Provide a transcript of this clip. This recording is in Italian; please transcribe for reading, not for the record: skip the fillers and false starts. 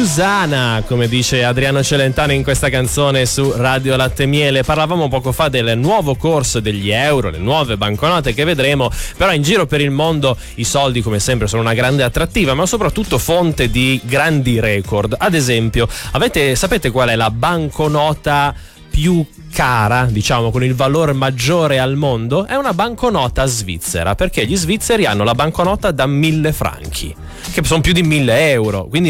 Susana, come dice Adriano Celentano in questa canzone su Radio Latte Miele. Parlavamo poco fa del nuovo corso degli euro, le nuove banconote che vedremo, però in giro per il mondo i soldi come sempre sono una grande attrattiva, ma soprattutto fonte di grandi record. Ad esempio, sapete qual è la banconota più cara, diciamo, con il valore maggiore al mondo? È una banconota svizzera, perché gli svizzeri hanno la banconota da 1000 franchi, che sono più di 1000 euro, quindi